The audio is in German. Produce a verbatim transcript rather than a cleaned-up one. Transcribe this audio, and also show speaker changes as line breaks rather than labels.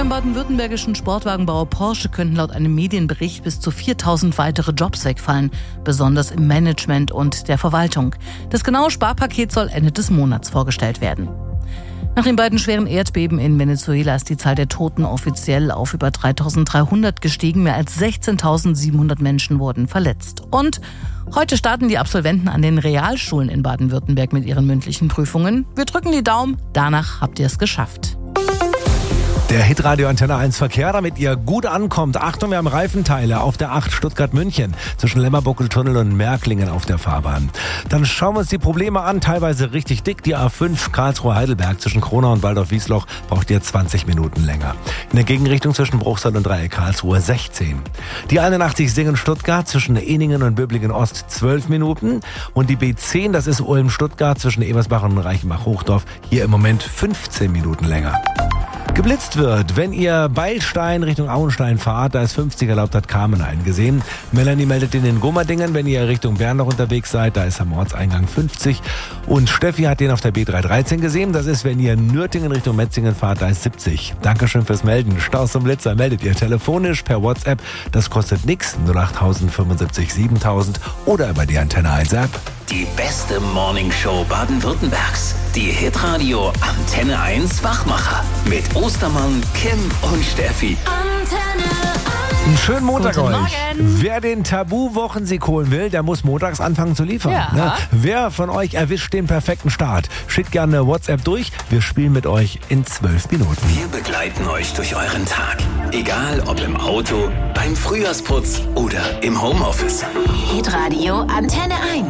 Beim baden-württembergischen Sportwagenbauer Porsche könnten laut einem Medienbericht bis zu viertausend weitere Jobs wegfallen, besonders im Management und der Verwaltung. Das genaue Sparpaket soll Ende des Monats vorgestellt werden. Nach den beiden schweren Erdbeben in Venezuela ist die Zahl der Toten offiziell auf über dreitausenddreihundert gestiegen. Mehr als sechzehntausendsiebenhundert Menschen wurden verletzt. Und heute starten die Absolventen an den Realschulen in Baden-Württemberg mit ihren mündlichen Prüfungen. Wir drücken die Daumen, danach habt ihr es geschafft.
Der Hitradio Antenne eins Verkehr, damit ihr gut ankommt. Achtung, wir haben Reifenteile auf der acht Stuttgart-München zwischen Lemmerbuckeltunnel und Märklingen auf der Fahrbahn. Dann schauen wir uns die Probleme an, teilweise richtig dick. Die A fünf Karlsruhe-Heidelberg zwischen Kronau und Waldorf-Wiesloch braucht ihr zwanzig Minuten länger. In der Gegenrichtung zwischen Bruchsal und Dreieck Karlsruhe sechzehn. Die einundachtzig Singen-Stuttgart zwischen Eningen und Böblingen-Ost zwölf Minuten. Und die B zehn, das ist Ulm-Stuttgart zwischen Ebersbach und Reichenbach-Hochdorf, hier im Moment fünfzehn Minuten länger. Geblitzt wird, wenn ihr Beilstein Richtung Auenstein fahrt, da ist fünfzig erlaubt, hat Carmen eingesehen. Melanie meldet in den Gummerdingen, wenn ihr Richtung Bern noch unterwegs seid, da ist am Ortseingang fünfzig. Und Steffi hat den auf der B dreihundertdreizehn gesehen, das ist, wenn ihr Nürtingen Richtung Metzingen fahrt, da ist siebzig. Dankeschön fürs Melden. Staus und Blitzer meldet ihr telefonisch per WhatsApp, das kostet nix, null acht fünfundsiebzig siebentausend oder über die Antenne eins App.
Die beste Morningshow Baden-Württembergs. Die Hitradio Antenne eins Wachmacher. Mit Ostermann, Kim und Steffi.
Antenne eins.
Einen schönen Montag
Guten
euch.
Morgen.
Wer den Tabu-Wochensieg holen will, der muss montags anfangen zu liefern.
Ja.
Ne? Wer von euch erwischt den perfekten Start? Schickt gerne eine WhatsApp durch. Wir spielen mit euch in zwölf Minuten.
Wir begleiten euch durch euren Tag. Egal ob im Auto, beim Frühjahrsputz oder im Homeoffice.
Hitradio Antenne eins.